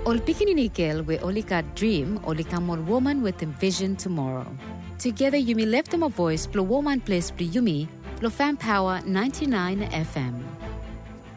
Ol pikininikel we olika dream olika more woman with a vision tomorrow. Together you may lift them a voice plo woman place plo yumi plo fan power 99 FM.